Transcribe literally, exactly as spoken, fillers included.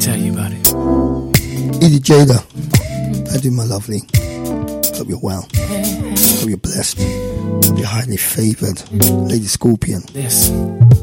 tell you about it. Edie Jada, I do, my lovely. Hope you're well. Hope you're blessed. Hope you're highly favored. Lady Scorpion. Yes.